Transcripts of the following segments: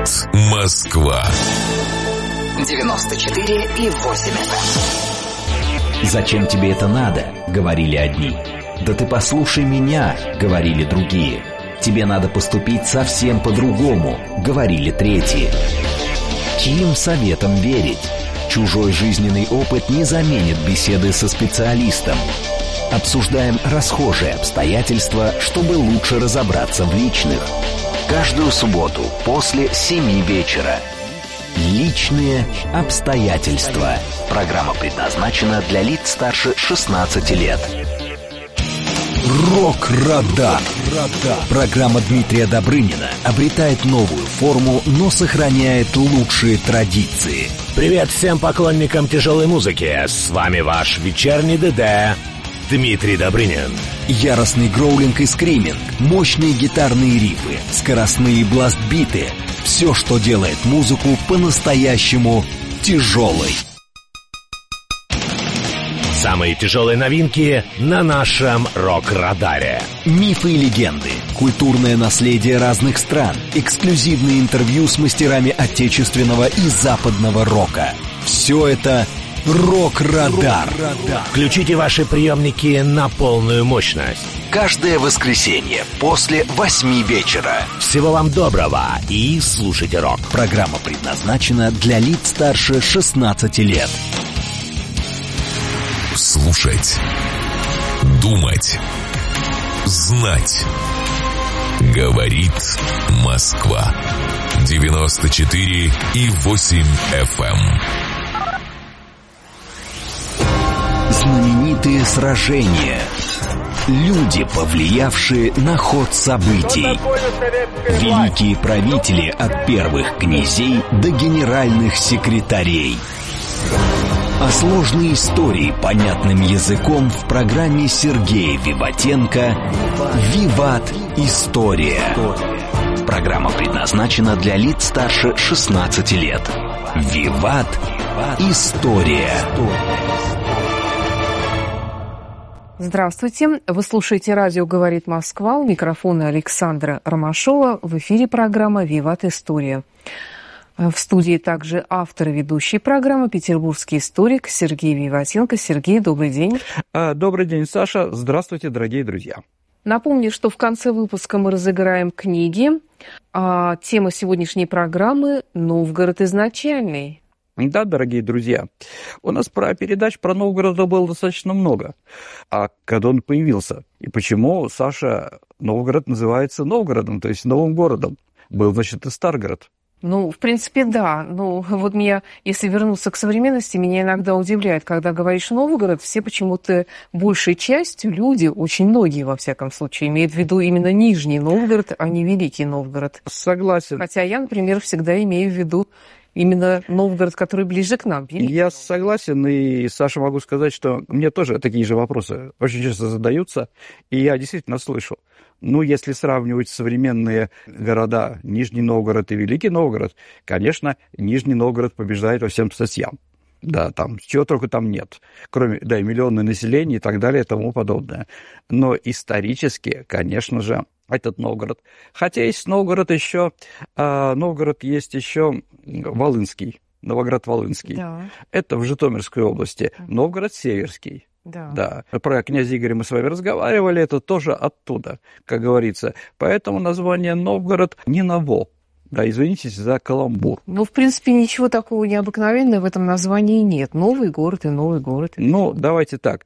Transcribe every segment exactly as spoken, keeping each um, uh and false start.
Москва. девяносто четыре и восемь эф эм. «Зачем тебе это надо?» — говорили одни. «Да ты послушай меня!» — говорили другие. «Тебе надо поступить совсем по-другому!» — говорили третьи. Чьим советам верить? Чужой жизненный опыт не заменит беседы со специалистом. Обсуждаем расхожие обстоятельства, чтобы лучше разобраться в личных. Каждую субботу после семи вечера. Личные обстоятельства. Программа предназначена для лиц старше шестнадцати лет. Рок-радар. Программа Дмитрия Добрынина обретает новую форму, но сохраняет лучшие традиции. Привет всем поклонникам тяжелой музыки. С вами ваш вечерний ДД Дмитрий Добрынин. Яростный гроулинг и скриминг, мощные гитарные рифы, скоростные бластбиты. Все, что делает музыку по-настоящему тяжелой. Самые тяжелые новинки на нашем рок-радаре. Мифы и легенды, культурное наследие разных стран, эксклюзивные интервью с мастерами отечественного и западного рока. Все это «Рок-радар». Включите ваши приемники на полную мощность. Каждое воскресенье после восьми вечера. Всего вам доброго и слушайте рок. Программа предназначена для лиц старше шестнадцати лет. Слушать, думать, знать. Говорит Москва. девяносто четыре и восемь эф эм. Знаменитые сражения. Люди, повлиявшие на ход событий. Великие правители от первых князей до генеральных секретарей. А сложные истории понятным языком в программе Сергея Виватенко «Виват. История». Программа предназначена для лиц старше шестнадцати лет. «Виват. История». Здравствуйте. Вы слушаете радио «Говорит Москва». У микрофона Александра Ромашова. В эфире программа «Виват. История». В студии также автор и ведущий программы, петербургский историк Сергей Виватенко. Сергей, добрый день. Добрый день, Саша. Здравствуйте, дорогие друзья. Напомню, что в конце выпуска мы разыграем книги. А тема сегодняшней программы «Новгород изначальный». Да, дорогие друзья, у нас про передач про Новгород было достаточно много. А когда он появился? И почему, Саша, Новгород называется Новгородом, то есть новым городом? Был, значит, и Старгород. Ну, в принципе, да. Ну, вот меня, если вернуться к современности, меня иногда удивляет, когда говоришь Новгород, все почему-то большей частью люди, очень многие, во всяком случае, имеют в виду именно Нижний Новгород, а не Великий Новгород. Согласен. Хотя я, например, всегда имею в виду именно Новгород, который ближе к нам. Великий. Я согласен, и, Саша, могу сказать, что мне тоже такие же вопросы очень часто задаются, и я действительно слышу. Ну, если сравнивать современные города Нижний Новгород и Великий Новгород, конечно, Нижний Новгород побеждает во всем статьям. Да, там чего только там нет. Кроме, да, и миллионное население и так далее и тому подобное. Но исторически, конечно же, этот Новгород. Хотя есть Новгород еще, а, Новгород есть еще Волынский, Новоград-Волынский. Да. Это в Житомирской области. Новгород Северский. Да. Да. Про князя Игоря мы с вами разговаривали, это тоже оттуда, как говорится. Поэтому название Новгород не ново. Да, извините за каламбур. Ну, в принципе, ничего такого необыкновенного в этом названии нет. Новый город и новый город. Ну, давайте так.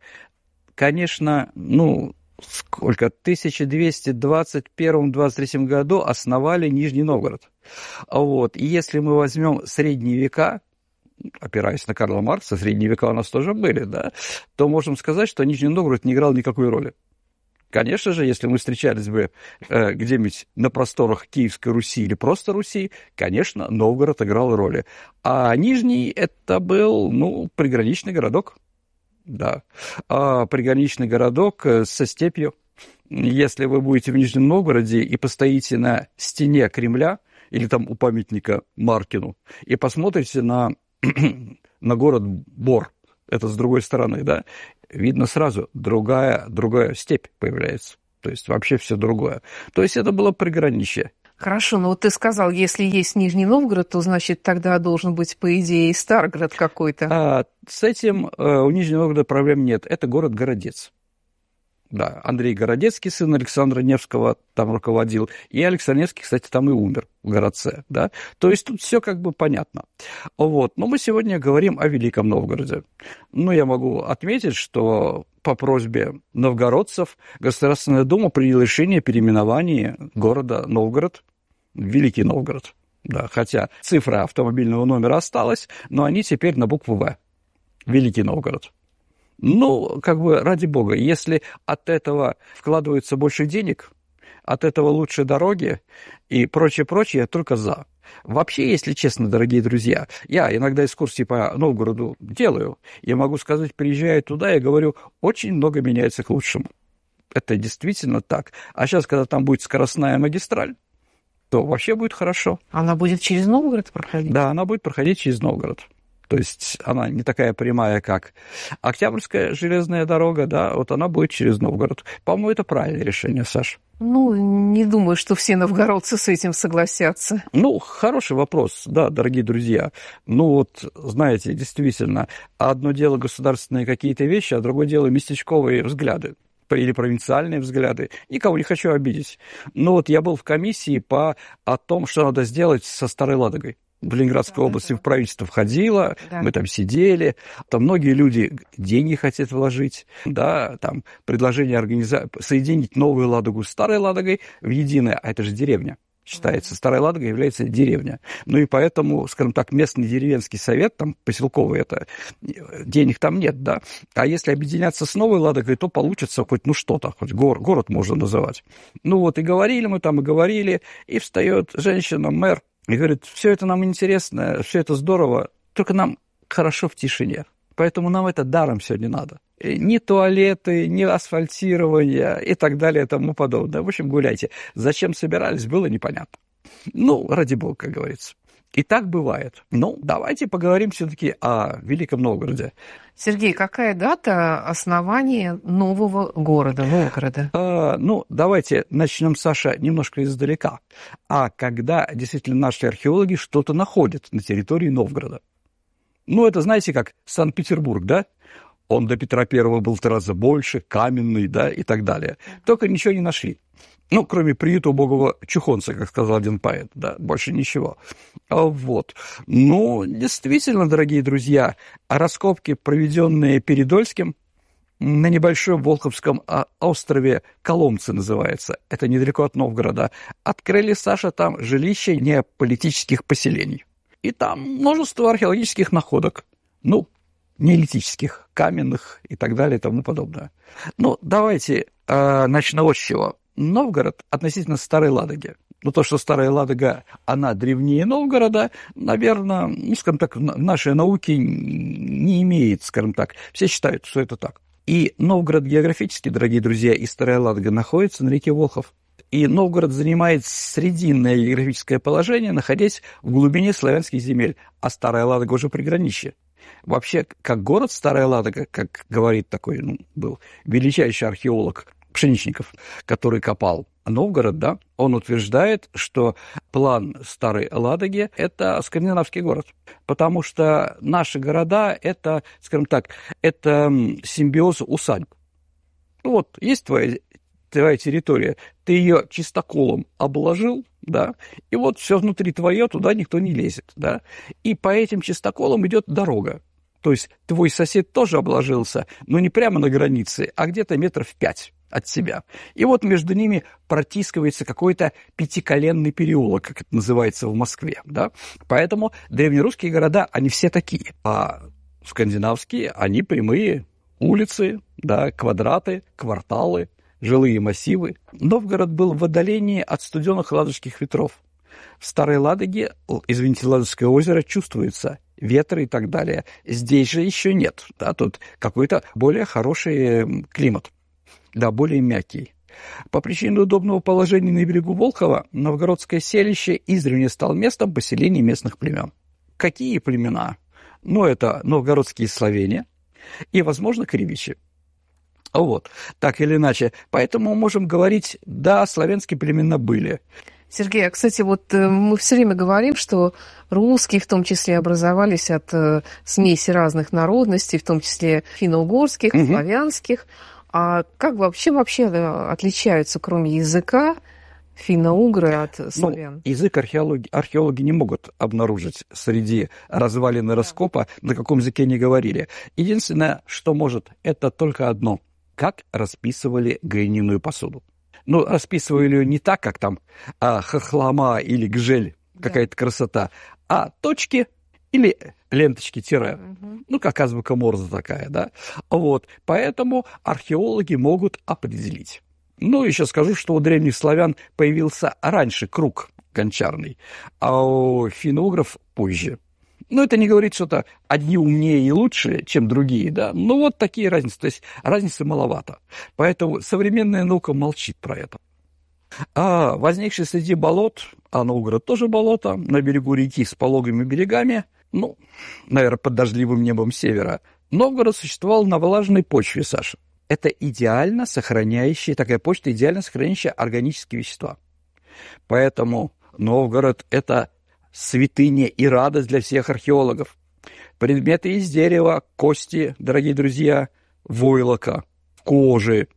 Конечно, ну, сколько? В тысяча двести двадцать первом — двадцать третьем году основали Нижний Новгород. Вот. И если мы возьмем средние века, опираясь на Карла Маркса, средние века у нас тоже были, да, то можем сказать, что Нижний Новгород не играл никакой роли. Конечно же, если мы встречались бы э, где-нибудь на просторах Киевской Руси или просто Руси, конечно, Новгород играл роли. А Нижний – это был, ну, приграничный городок, да, а приграничный городок со степью. Если вы будете в Нижнем Новгороде и постоите на стене Кремля или там у памятника Маркину и посмотрите на на город Бор, это с другой стороны, да, видно сразу, другая, другая степь появляется. То есть вообще все другое. То есть это было приграничье. Хорошо, но вот ты сказал, если есть Нижний Новгород, то, значит, тогда должен быть, по идее, и Старгород какой-то. А, с этим э, у Нижнего Новгорода проблем нет. Это город-городец. Да, Андрей Городецкий, сын Александра Невского, там руководил. И Александр Невский, кстати, там и умер в городце. Да? То есть тут все как бы понятно. Вот. Но мы сегодня говорим о Великом Новгороде. Ну, я могу отметить, что по просьбе новгородцев Государственная Дума приняла решение о переименовании города Новгород в Великий Новгород. Да, хотя цифра автомобильного номера осталась, но они теперь на букву «В». Великий Новгород. Ну, как бы, ради бога, если от этого вкладывается больше денег, от этого лучше дороги и прочее-прочее, я только за. Вообще, если честно, дорогие друзья, я иногда экскурсии по Новгороду делаю, я могу сказать, приезжая туда, я говорю, очень много меняется к лучшему. Это действительно так. А сейчас, когда там будет скоростная магистраль, то вообще будет хорошо. Она будет через Новгород проходить? Да, она будет проходить через Новгород. То есть она не такая прямая, как Октябрьская железная дорога, да, вот она будет через Новгород. По-моему, это правильное решение, Саш. Ну, не думаю, что все новгородцы с этим согласятся. Ну, хороший вопрос, да, дорогие друзья. Ну вот, знаете, действительно, одно дело государственные какие-то вещи, а другое дело местечковые взгляды или провинциальные взгляды. Никого не хочу обидеть. Но вот я был в комиссии по о том, что надо сделать со Старой Ладогой. В Ленинградской да, области да. в правительство входило, да. мы там сидели, там многие люди деньги хотят вложить, да, там предложение организа... соединить Новую Ладогу с Старой Ладогой в единое, а это же деревня. Считается, mm-hmm. Старая Ладога является деревня. Ну и поэтому, скажем так, местный деревенский совет, там, поселковый, это, денег там нет, да. А если объединяться с Новой Ладогой, то получится хоть, ну, что-то, хоть гор, город можно называть. Ну вот, и говорили мы там, и говорили, и встает женщина, мэр, и говорит, все это нам интересно, все это здорово, только нам хорошо в тишине. Поэтому нам это даром сегодня надо. И ни туалеты, ни асфальтирование и так далее и тому подобное. В общем, гуляйте. Зачем собирались, было непонятно. Ну, ради бога, как говорится. И так бывает. Ну, давайте поговорим все-таки о Великом Новгороде. Сергей, какая дата основания нового города, Новгорода? А, ну, давайте начнем, Саша, немножко издалека. А когда действительно наши археологи что-то находят на территории Новгорода? Ну, это, знаете, как Санкт-Петербург, да? Он до Петра Первого был в три раза больше, каменный, да, и так далее. Только ничего не нашли. Ну, кроме приюта убогого чухонца, как сказал один поэт, да, больше ничего. Вот. Ну, действительно, дорогие друзья, раскопки, проведенные Передольским на небольшом Волховском острове Коломцы называется, это недалеко от Новгорода, открыли, Саша, там жилища неополитических поселений. И там множество археологических находок, ну, неолитических, каменных и так далее и тому подобное. Ну, давайте э, начну вот с чего. Новгород относительно Старой Ладоги. Ну, то, что Старая Ладога, она древнее Новгорода, наверное, ну, скажем так, в нашей науке не имеет, скажем так. Все считают, что это так. И Новгород географически, дорогие друзья, и Старая Ладога находится на реке Волхов. И Новгород занимает срединное географическое положение, находясь в глубине славянских земель, а Старая Ладога уже приграничье. Вообще, как город Старая Ладога, как говорит такой, ну, был величайший археолог Пшеничников, который копал Новгород, да, он утверждает, что план Старой Ладоги – это скандинавский город, потому что наши города – это, скажем так, это симбиоз усадьб. Ну вот, есть твоя, твоя территория, ты ее чистоколом обложил, да, и вот все внутри твое, туда никто не лезет, да, и по этим чистоколам идет дорога. То есть твой сосед тоже обложился, но не прямо на границе, а где-то метров пять от себя. И вот между ними протискивается какой-то пятиколенный переулок, как это называется в Москве, да. Поэтому древнерусские города, они все такие, а скандинавские, они прямые улицы, да, квадраты, кварталы, жилые массивы. Новгород был в отдалении от студенных ладожских ветров. В Старой Ладоге, извините, Ладожское озеро чувствуется, ветры и так далее. Здесь же еще нет, да, тут какой-то более хороший климат, да, более мягкий. По причине удобного положения на берегу Волхова, новгородское селище издревле стало местом поселения местных племен. Какие племена? Ну, это новгородские словени и, возможно, кривичи. Вот, так или иначе. Поэтому мы можем говорить, да, славянские племена были. Сергей, а, кстати, вот мы все время говорим, что русские в том числе образовались от э, смеси разных народностей, в том числе финно-угорских, угу. славянских. А как вообще, вообще отличаются, кроме языка, финно-угры от славян? Ну, язык археологи, археологи не могут обнаружить среди развалин и раскопа, на каком языке они говорили. Единственное, что может, это только одно. Как расписывали глиняную посуду. Ну, расписывали ее не так, как там а, хохлома или гжель, да. какая-то красота, а точки или ленточки, тире. Угу. Ну, как азбука Морзе такая, да. Вот. Поэтому археологи могут определить. Ну, еще скажу, что у древних славян появился раньше круг гончарный, а у финно-угров позже. Ну, это не говорит, что-то одни умнее и лучше, чем другие, да. Ну, вот такие разницы. То есть разницы маловато. Поэтому современная наука молчит про это. А возникший среди болот, а Новгород тоже болото, на берегу реки с пологими берегами, ну, наверное, под дождливым небом севера, Новгород существовал на влажной почве, Саша. Это идеально сохраняющая, такая почва, идеально сохраняющая органические вещества. Поэтому Новгород – это святыня и радость для всех археологов. Предметы из дерева, кости, дорогие друзья, войлока, кожи,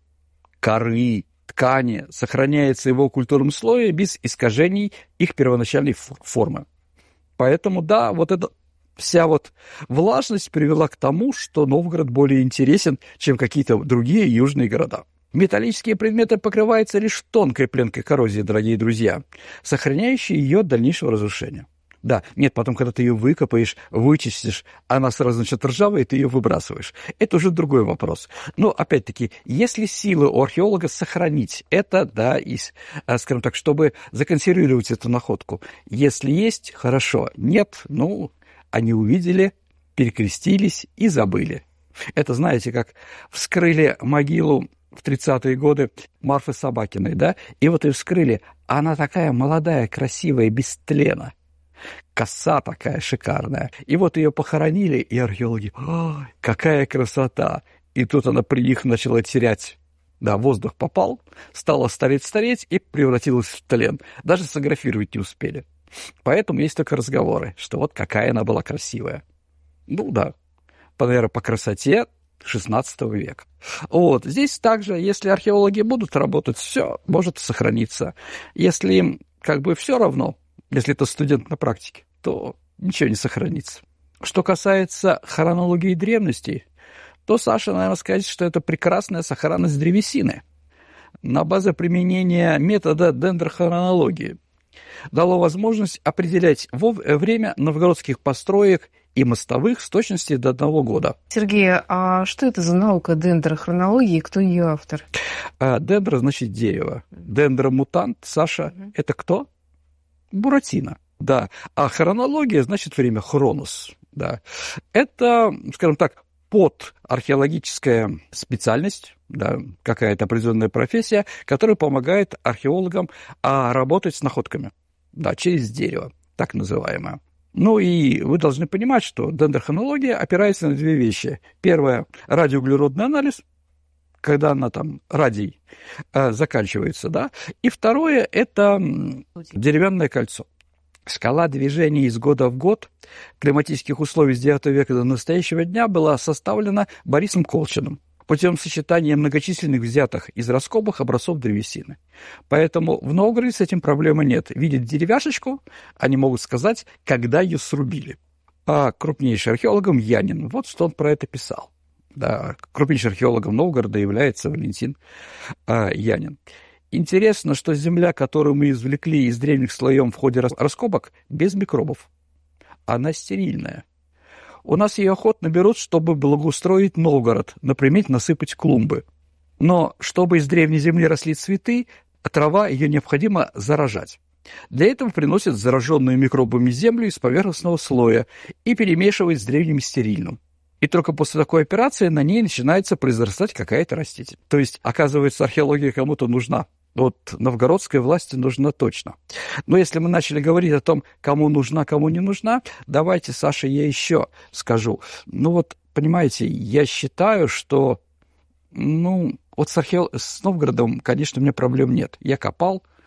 коры, ткани сохраняются в его культурном слое без искажений их первоначальной формы. Поэтому, да, вот эта вся вот влажность привела к тому, что Новгород более интересен, чем какие-то другие южные города. Металлические предметы покрываются лишь тонкой пленкой коррозии, дорогие друзья, сохраняющей ее от дальнейшего разрушения. Да, нет, потом, когда ты ее выкопаешь, вычистишь, она сразу начнет ржавой, и ты ее выбрасываешь. Это уже другой вопрос. Но, опять-таки, есть ли силы у археолога сохранить это, да, и, скажем так, чтобы законсервировать эту находку? Если есть, хорошо. Нет, ну, они увидели, перекрестились и забыли. Это, знаете, как вскрыли могилу в тридцатые годы Марфы Собакиной, да, и вот ее вскрыли, она такая молодая, красивая, без тлена. Коса такая шикарная. И вот ее похоронили, и археологи, ой, какая красота. И тут она при них начала терять. Да, воздух попал, стала стареть-стареть и превратилась в тлен. Даже сфотографировать не успели. Поэтому есть только разговоры, что вот какая она была красивая. Ну да, наверное, по красоте шестнадцатого века. Вот, здесь также, если археологи будут работать, все может сохраниться. Если им как бы все равно, если это студент на практике, то ничего не сохранится. Что касается хронологии древности, то, Саша, наверное, сказать, что это прекрасная сохранность древесины на базе применения метода дендрохронологии дало возможность определять время новгородских построек и мостовых с точностью до одного года. Сергей, а что это за наука дендрохронологии и кто ее автор? А, дендро значит дерево. Дендромутант, Саша, угу. Это кто? Буратино. Да. А хронология значит время, хронос. Да. Это, скажем так, подархеологическая специальность, да, какая-то определенная профессия, которая помогает археологам а, работать с находками, да, через дерево, так называемое. Ну и вы должны понимать, что дендрохронология опирается на две вещи. Первое – радиоуглеродный анализ, когда она там, радий, а, заканчивается, да. И второе – это деревянное кольцо. Шкала движения из года в год климатических условий с девятого века до настоящего дня была составлена Борисом Колчиным путем сочетания многочисленных взятых из раскопок образцов древесины. Поэтому в Новгороде с этим проблемы нет. Видят деревяшечку, они могут сказать, когда ее срубили. А крупнейшим археологом Янин, вот что он про это писал. Да, крупнейшим археологом Новгорода является Валентин а, Янин. Интересно, что земля, которую мы извлекли из древних слоев в ходе раскопок, без микробов. Она стерильная. У нас ее охотно берут, чтобы благоустроить Новгород, например, насыпать клумбы. Но чтобы из древней земли росли цветы, трава, ее необходимо заражать. Для этого приносят зараженную микробами землю из поверхностного слоя и перемешивают с древним стерильным. И только после такой операции на ней начинается произрастать какая-то растительность. То есть, оказывается, археология кому-то нужна. Вот новгородской власти нужна точно. Но если мы начали говорить о том, кому нужна, кому не нужна, давайте, Саша, я еще скажу. Ну вот, понимаете, я считаю, что, ну, вот с, археол... с Новгородом, конечно, у меня проблем нет. Я копал,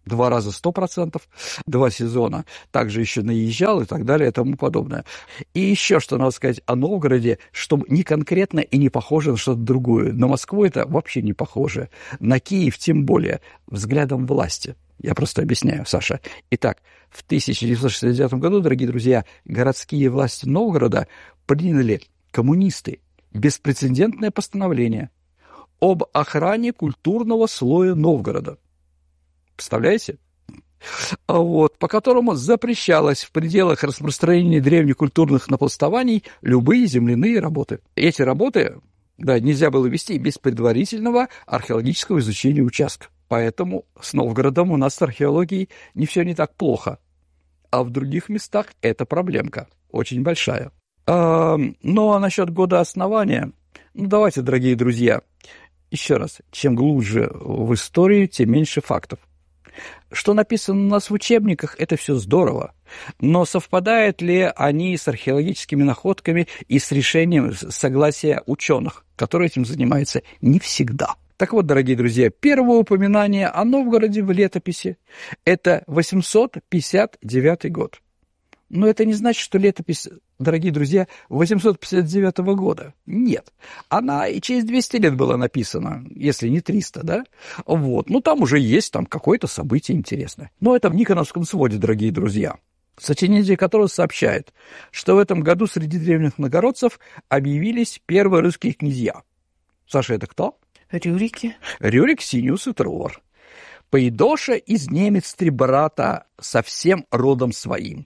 два раза сто процентов, два сезона, также еще наезжал и так далее и тому подобное. И еще что надо сказать о Новгороде, что не конкретно и не похоже на что-то другое. На Москву это вообще не похоже, на Киев тем более, взглядом власти. Я просто объясняю, Саша. Итак, в тысяча девятьсот шестьдесят девятом году, дорогие друзья, городские власти Новгорода приняли коммунисты беспрецедентное постановление об охране культурного слоя Новгорода. Представляете? Вот, по которому запрещалось в пределах распространения древних культурных напластований любые земляные работы. Эти работы, да, нельзя было вести без предварительного археологического изучения участка. Поэтому с Новгородом у нас с археологией не все не так плохо. А в других местах это проблемка, очень большая. А, ну, а насчет года основания, ну, давайте, дорогие друзья, еще раз, чем глубже в историю, тем меньше фактов. Что написано у нас в учебниках, это все здорово, но совпадают ли они с археологическими находками и с решением согласия ученых, которые этим занимаются? Не всегда. Так вот, дорогие друзья, первое упоминание о Новгороде в летописи – это восемьсот пятьдесят девятый год. Но это не значит, что летопись, дорогие друзья, восемьсот пятьдесят девятого года. Нет. Она и через двести лет была написана, если не триста, да? Вот. Ну, там уже есть там какое-то событие интересное. Но это в Никоновском своде, дорогие друзья, сочинение которого сообщает, что в этом году среди древних новгородцев объявились первые русские князья. Саша, это кто? Рюрики. Рюрик, Синиус и Трувор. Поедоша из немец три брата со всем родом своим.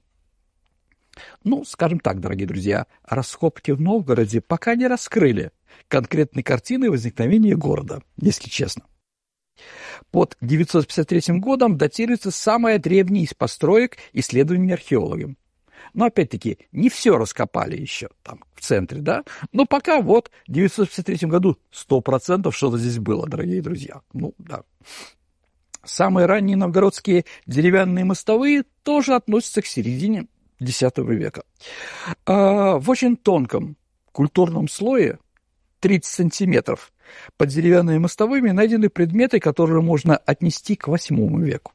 Ну, скажем так, дорогие друзья, раскопки в Новгороде пока не раскрыли конкретной картины возникновения города, если честно. Под девятьсот пятьдесят третьим годом датируется самая древняя из построек исследований археологами. Но, опять-таки, не все раскопали еще там в центре, да? Но пока вот в девятьсот пятьдесят третьем году сто процентов что-то здесь было, дорогие друзья. Ну, да. Самые ранние новгородские деревянные мостовые тоже относятся к середине десятого века. А в очень тонком культурном слое, тридцать сантиметров, под деревянными мостовыми найдены предметы, которые можно отнести к восьмому веку.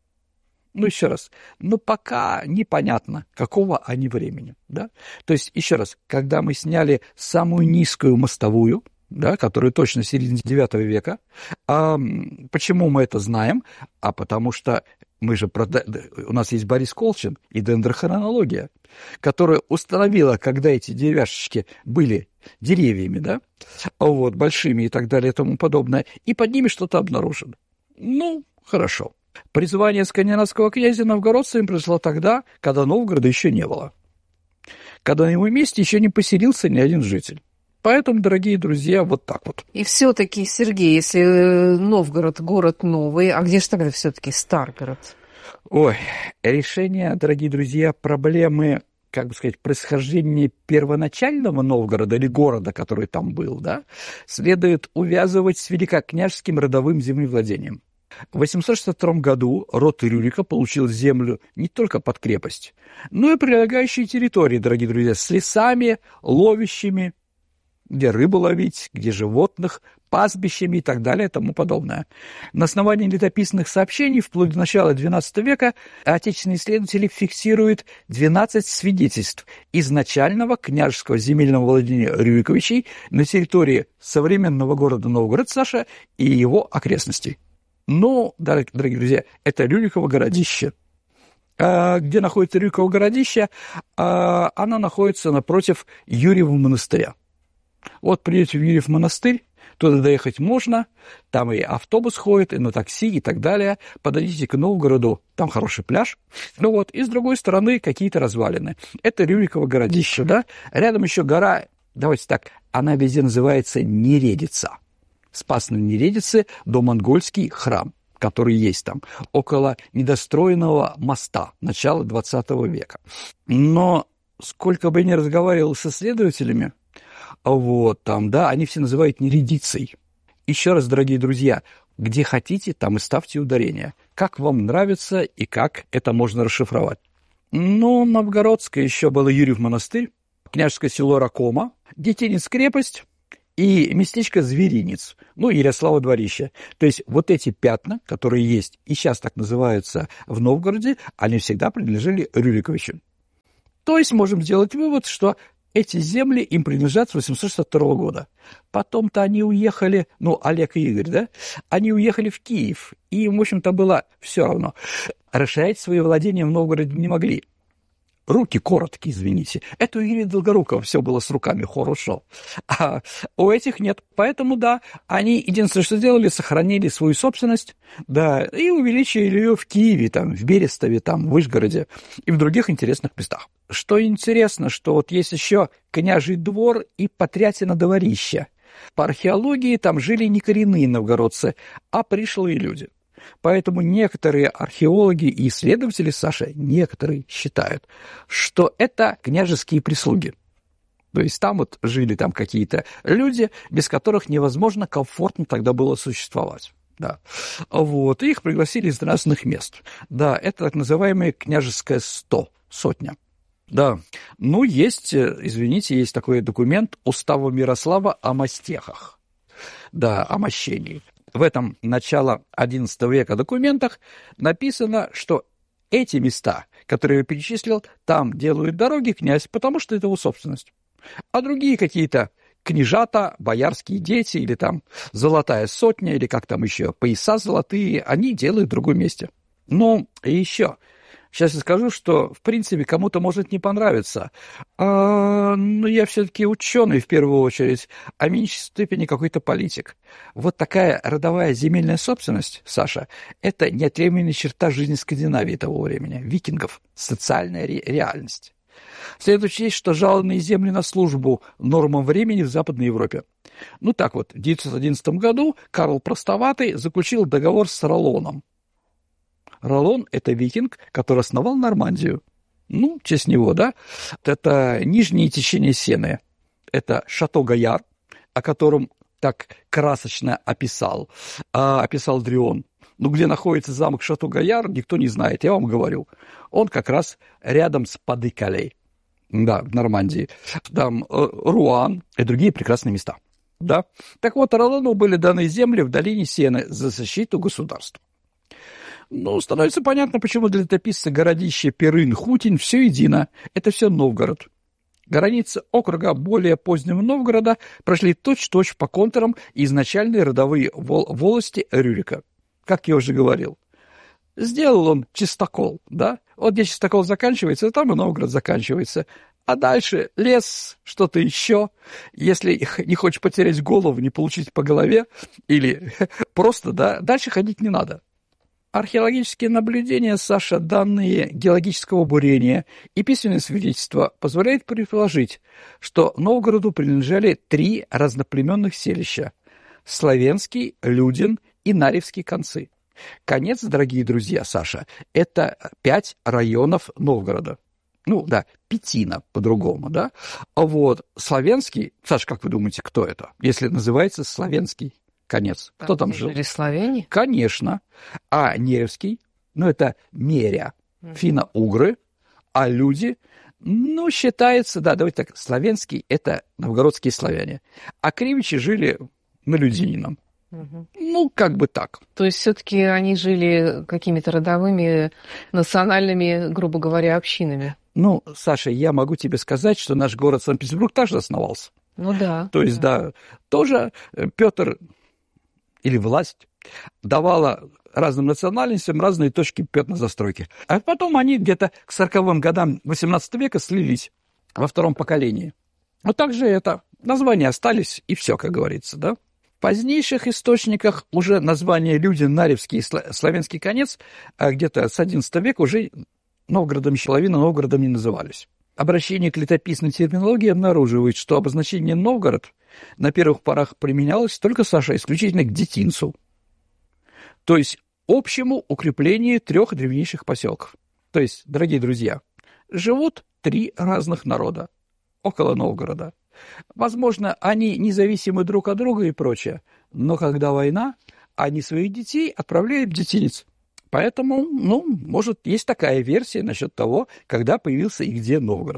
Ну, еще раз, но пока непонятно, какого они времени, да? То есть, еще раз, когда мы сняли самую низкую мостовую, да, которая точно середина девятого века, а почему мы это знаем? А потому что мы же, у нас есть Борис Колчин и дендрохронология, которая установила, когда эти деревяшечки были деревьями, да, вот, большими и так далее и тому подобное, и под ними что-то обнаружено. Ну, хорошо. Призвание скандинавского князя новгородцами произошло тогда, когда Новгорода еще не было, когда на его месте еще не поселился ни один житель. Поэтому, дорогие друзья, вот так вот. И все-таки, Сергей, если Новгород город новый, а где же тогда все-таки Старгород? Ой, решение, дорогие друзья, проблемы, как бы сказать, происхождения первоначального Новгорода или города, который там был, да, следует увязывать с великокняжеским родовым землевладением. В восемьсот шестьдесят втором году род Рюрика получил землю не только под крепость, но и прилегающие территории, дорогие друзья, с лесами, ловищами, где рыбу ловить, где животных, пастбищами и так далее и тому подобное. На основании летописных сообщений вплоть до начала двенадцатого века отечественные исследователи фиксируют двенадцать свидетельств изначального княжеского земельного владения Рюриковичей на территории современного города Новгород, Саша, и его окрестностей. Но, дорогие друзья, это Рюриково городище. А где находится Рюриково городище? А оно находится напротив Юрьева монастыря. Вот приедете в Юрьев монастырь, туда доехать можно, там и автобус ходит, и на такси, и так далее. Подойдите к Новгороду, там хороший пляж. Ну вот, и с другой стороны какие-то развалины. Это Рюриково городище, да? Рядом еще гора, давайте так, она везде называется Нередица. Спас на Нередице домонгольский храм, который есть там, около недостроенного моста начала двадцатого века. Но сколько бы я ни разговаривал с исследователями, вот там, да, они все называют Нередицей. Еще раз, дорогие друзья, где хотите, там и ставьте ударение. Как вам нравится и как это можно расшифровать. Ну, Новгородское еще было Юрьев монастырь, княжеское село Ракома, Детинец крепость и местечко Зверинец, ну, Ярославо-Дворище. То есть вот эти пятна, которые есть и сейчас так называются в Новгороде, они всегда принадлежали Рюриковичам. То есть можем сделать вывод, что эти земли им принадлежат с восемьсот шестьдесят второго года. Потом-то они уехали, ну, Олег и Игорь, да, они уехали в Киев, и им, в общем-то, было все равно. Расширять свои владения в Новгороде не могли. Руки короткие, извините. Это у Юрия Долгорукова все было с руками хорошо. А у этих нет. Поэтому, да, они единственное, что сделали, сохранили свою собственность, да, и увеличили ее в Киеве, там, в Берестове, там, в Вышгороде и в других интересных местах. Что интересно, что вот есть еще княжий двор и Потрятино-дворище. По археологии там жили не коренные новгородцы, а пришлые люди. Поэтому некоторые археологи и исследователи, Саша, некоторые считают, что это княжеские прислуги. То есть там вот жили там какие-то люди, без которых невозможно комфортно тогда было существовать. Да. Вот. И их пригласили из разных мест. Да, это так называемое княжеское сто, сотня. Да. Ну, есть, извините, есть такой документ Устава Мирослава о мастехах. Да, о мощении. В этом начало одиннадцатого века документах написано, что эти места, которые я перечислил, там делают дороги князь, потому что это его собственность. А другие какие-то княжата, боярские дети, или там золотая сотня, или как там еще, пояса золотые, они делают в другом месте. Ну, и еще. Сейчас я скажу, что, в принципе, кому-то может не понравиться. А, но я все-таки ученый, в первую очередь, а в меньшей степени какой-то политик. Вот такая родовая земельная собственность, Саша, это неотъемлемая черта жизни Скандинавии того времени, викингов, социальная ре- реальность. Следует учесть, что жалованные земли на службу нормам времени в Западной Европе. Ну так вот, в девятьсот одиннадцатом году Карл Простоватый заключил договор с Роллоном. Роллон – это викинг, который основал Нормандию. Ну, в честь него, да. Это нижнее течение Сены. Это Шато-Гояр, о котором так красочно описал, а, описал Дрион. Ну, где находится замок Шато-Гояр, никто не знает, я вам говорю. Он как раз рядом с Пади-Калей, да, в Нормандии. Там Руан и другие прекрасные места. Да. Так вот, Роллону были даны земли в долине Сены за защиту государства. Ну, становится понятно, почему для летописца городище Перын-Хутин все едино. Это все Новгород. Границы округа более позднего Новгорода прошли точь-в-точь по контурам изначальные родовые вол- волости Рюрика. Как я уже говорил. Сделал он чистокол, да? Вот где чистокол заканчивается, там и Новгород заканчивается. А дальше лес, что-то еще. Если не хочешь потерять голову, не получить по голове, или просто, да, дальше ходить не надо. Археологические наблюдения, Саша, данные геологического бурения и письменные свидетельства позволяют предположить, что Новгороду принадлежали три разноплеменных селища – Славенский, Людин и Наревский концы. Конец, дорогие друзья, Саша, это пять районов Новгорода. Ну, да, Пятина по-другому, да. А вот Славенский, Саша, как вы думаете, кто это, если называется Славенский конец? Кто там, там жил? Жили славяне? Конечно. А Неревский, ну, это Меря, mm. финно-угры, а люди, ну, считается, да, давайте так, славянский – это новгородские славяне, а кривичи жили на Людинином. Mm-hmm. Ну, как бы так. То есть все-таки они жили какими-то родовыми, национальными, грубо говоря, общинами? Ну, Саша, я могу тебе сказать, что наш город Санкт-Петербург также основался. Ну да. То есть, да, да тоже Петр или власть давала разным национальностям разные точки пятна застройки. А потом они где-то к сороковым годам восемнадцатого века слились во втором поколении. Вот так же это. Названия остались, и все, как говорится, да. В позднейших источниках уже названия Людин, Наревский и Славянский конец где-то с одиннадцатого века уже Новгородом, половина Новгородом не назывались. Обращение к летописной терминологии обнаруживает, что обозначение «Новгород» на первых порах применялось только, Саша, исключительно к детинцу. То есть общему укреплению трех древнейших поселков. То есть, дорогие друзья, живут три разных народа около Новгорода. Возможно, они независимы друг от друга и прочее, но когда война, они своих детей отправляют в детинец. Поэтому, ну, может, есть такая версия насчет того, когда появился и где Новгород.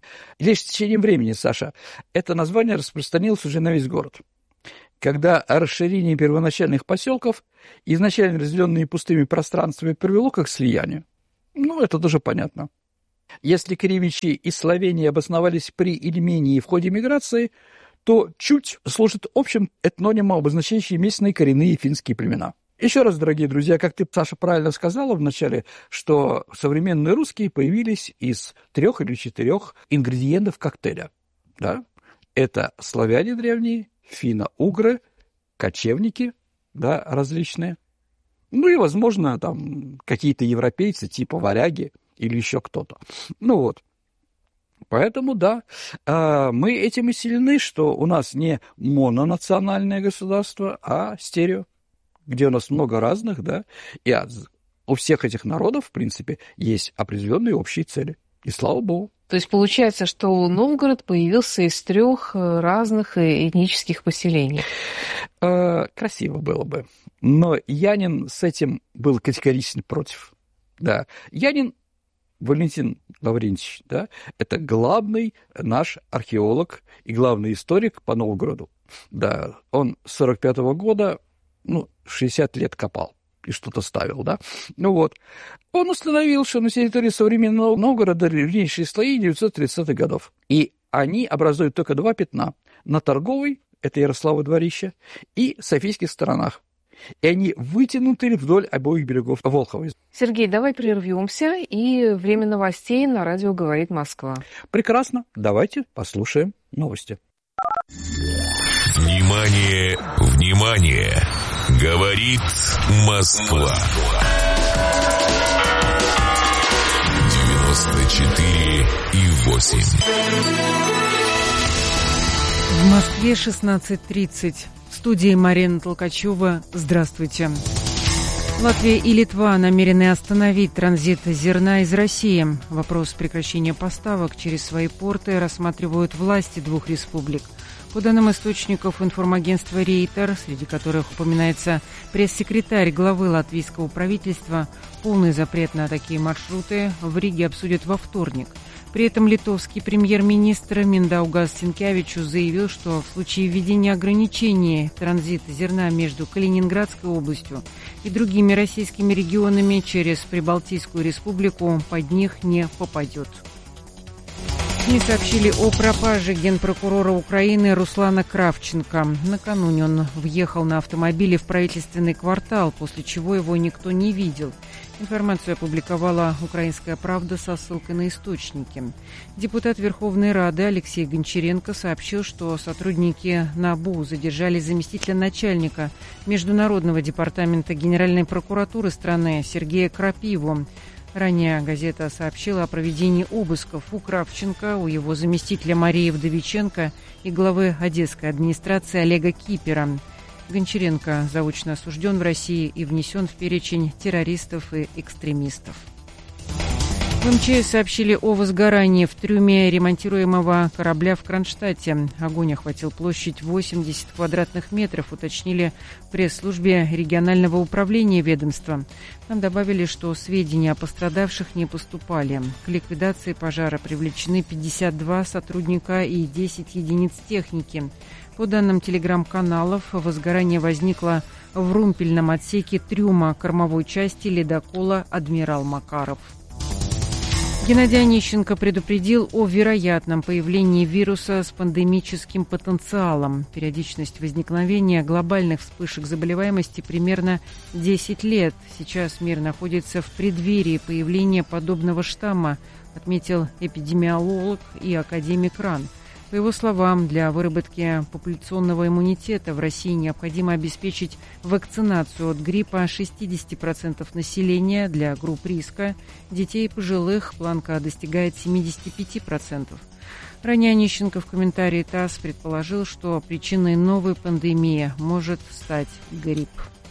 Лишь с течением времени, Саша, это название распространилось уже на весь город. Когда расширение первоначальных поселков, изначально разделенные пустыми пространствами, привело к их слиянию. Ну, это тоже понятно. Если кривичи и Словении обосновались при Ильмении в ходе миграции, то Чуть служит общим этнонимом, обозначающим местные коренные финские племена. Еще раз, дорогие друзья, как ты, Саша, правильно сказала в начале, что современные русские появились из трех или четырех ингредиентов коктейля. Да? Это славяне древние, финно-угры, кочевники, да, различные. Ну и, возможно, там какие-то европейцы, типа варяги или еще кто-то. Ну вот. Поэтому, да, мы этим и сильны, что у нас не мононациональное государство, а стерео, где у нас много разных, да, и у всех этих народов, в принципе, есть определенные общие цели. И слава богу. То есть получается, что Новгород появился из трех разных этнических поселений. Красиво было бы. Но Янин с этим был категорично против. Да. Янин Валентин Лаврентьевич, да, это главный наш археолог и главный историк по Новгороду. Да, он с сорок пятого года, ну, шестьдесят лет копал и что-то ставил, да. Ну вот. Он установил, что на территории современного Новгорода древнейшие слои девятьсот тридцатых годов. И они образуют только два пятна. На Торговой, это Ярославово дворище, и Софийских сторонах. И они вытянуты вдоль обоих берегов Волхова. Сергей, давай прервемся, и время новостей на радио «Говорит Москва». Прекрасно. Давайте послушаем новости. Внимание, внимание! Говорит Москва. девяносто четыре и восемь. В Москве шестнадцать тридцать. В студии Марина Толкачева. Здравствуйте. Латвия и Литва намерены остановить транзит зерна из России. Вопрос прекращения поставок через свои порты рассматривают власти двух республик. По данным источников информагентства «Рейтер», среди которых упоминается пресс-секретарь главы латвийского правительства, полный запрет на такие маршруты в Риге обсудят во вторник. При этом литовский премьер-министр Миндаугас Синкевичус заявил, что в случае введения ограничений транзита зерна между Калининградской областью и другими российскими регионами через Прибалтийскую республику под них не попадет. СМИ сообщили о пропаже генпрокурора Украины Руслана Кравченко. Накануне он въехал на автомобиле в правительственный квартал, после чего его никто не видел. Информацию опубликовала «Украинская правда» со ссылкой на источники. Депутат Верховной Рады Алексей Гончаренко сообщил, что сотрудники НАБУ задержали заместителя начальника Международного департамента Генеральной прокуратуры страны Сергея Крапиву. Ранее газета сообщила о проведении обысков у Кравченко, у его заместителя Марии Вдовиченко и главы Одесской администрации Олега Кипера. Гончаренко заочно осужден в России и внесен в перечень террористов и экстремистов. В МЧС сообщили о возгорании в трюме ремонтируемого корабля в Кронштадте. Огонь охватил площадь восемьдесят квадратных метров, уточнили в пресс-службе регионального управления ведомства. Там добавили, что сведения о пострадавших не поступали. К ликвидации пожара привлечены пятьдесят два сотрудника и десять единиц техники. По данным телеграм-каналов, возгорание возникло в румпельном отсеке трюма кормовой части ледокола «Адмирал Макаров». Геннадий Онищенко предупредил о вероятном появлении вируса с пандемическим потенциалом. Периодичность возникновения глобальных вспышек заболеваемости примерно десять лет. Сейчас мир находится в преддверии появления подобного штамма, отметил эпидемиолог и академик РАН. По его словам, для выработки популяционного иммунитета в России необходимо обеспечить вакцинацию от гриппа шестьдесят процентов населения, для групп риска, детей и пожилых планка достигает семьдесят пять процентов. Ранее Онищенко в комментарии ТАСС предположил, что причиной новой пандемии может стать грипп.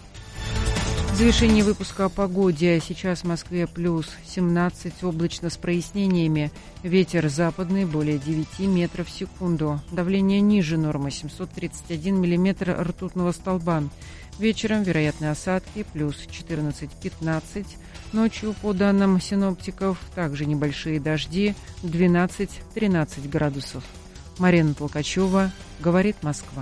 В завершении выпуска о погоде. Сейчас в Москве плюс семнадцать, облачно с прояснениями. Ветер западный более девяти метров в секунду. Давление ниже нормы семьсот тридцать один миллиметр ртутного столба. Вечером вероятны осадки плюс четырнадцать-пятнадцать. Ночью, по данным синоптиков, также небольшие дожди, двенадцать-тринадцать градусов. Марина Толкачева, говорит Москва.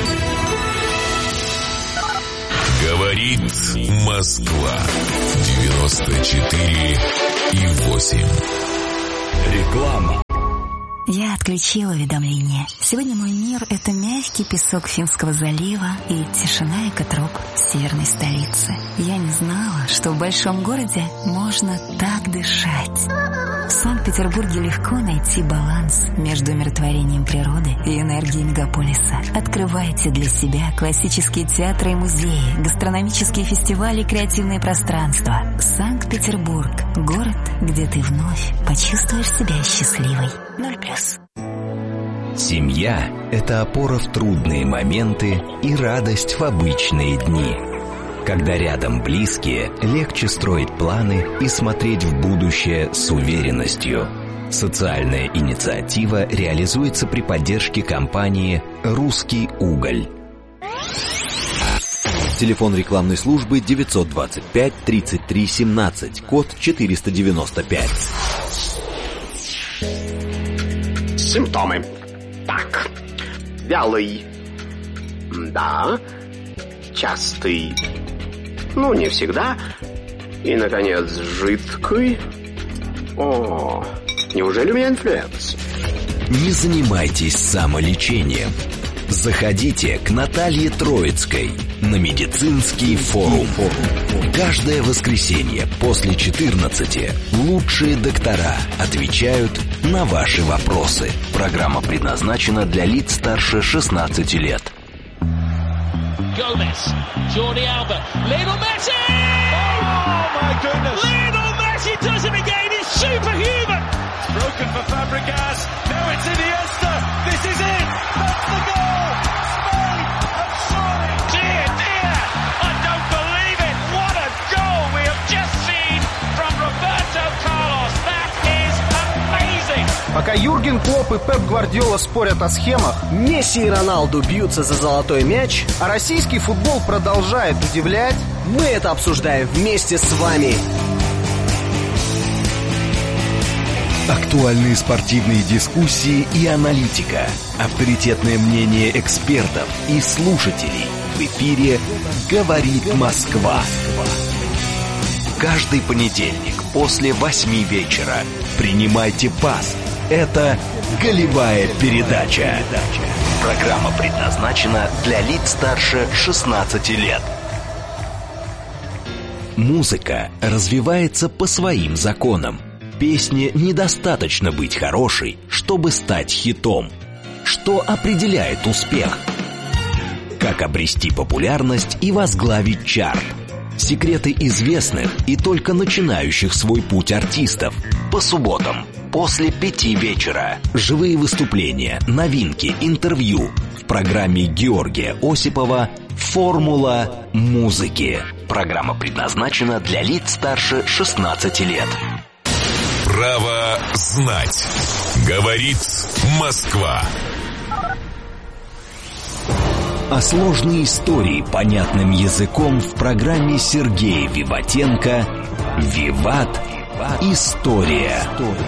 Говорит Москва. девяносто четыре и восемь. Реклама. Я отключила уведомления. Сегодня мой мир — это мягкий песок Финского залива и тишина экотроп северной столицы. Я не знала, что в большом городе можно так дышать. В Санкт-Петербурге легко найти баланс между умиротворением природы и энергией мегаполиса. Открывайте для себя классические театры и музеи, гастрономические фестивали и креативные пространства. Санкт-Петербург — город, где ты вновь почувствуешь себя счастливой. Ноль плюс. Семья – это опора в трудные моменты и радость в обычные дни. Когда рядом близкие, легче строить планы и смотреть в будущее с уверенностью. Социальная инициатива реализуется при поддержке компании «Русский уголь». Телефон рекламной службы девятьсот двадцать пять тридцать три семнадцать, код четыреста девяносто пять. Симптомы. Так. Вялый. Да. Частый. Ну, не всегда. И, наконец, жидкий. О, неужели у меня инфлюенс? Не занимайтесь самолечением. Заходите к Наталье Троицкой на медицинский форум. Каждое воскресенье после четырнадцати лучшие доктора отвечают на ваши вопросы. Программа предназначена для лиц старше шестнадцати лет. Gomez, Jordi Alba, Lionel Messi! Oh my goodness! Lionel Messi does it again, it's superhuman! It's broken for Fabregas, now it's Iniesta, this is it! That's the goal! Spain have scored! Dear, dear, I don't believe it! What a goal we have just seen from Roberto Carlos! That is amazing! Пока Юрген Клопп и Пеп Гвардиола спорят о схемах, Месси и Роналду бьются за золотой мяч, а российский футбол продолжает удивлять, мы это обсуждаем вместе с вами. Актуальные спортивные дискуссии и аналитика, авторитетное мнение экспертов и слушателей. В эфире «Говорит Москва». Каждый понедельник после восьми вечера принимайте пас. Это «Голевая передача». Программа предназначена для лиц старше шестнадцати лет. Музыка развивается по своим законам. Песне недостаточно быть хорошей, чтобы стать хитом. Что определяет успех? Как обрести популярность и возглавить чарт? Секреты известных и только начинающих свой путь артистов. По субботам после пяти вечера. Живые выступления, новинки, интервью. В программе Георгия Осипова «Формула музыки». Программа предназначена для лиц старше шестнадцати лет. Право знать. Говорит Москва. О сложной истории понятным языком в программе Сергея Виватенко «Виват. История».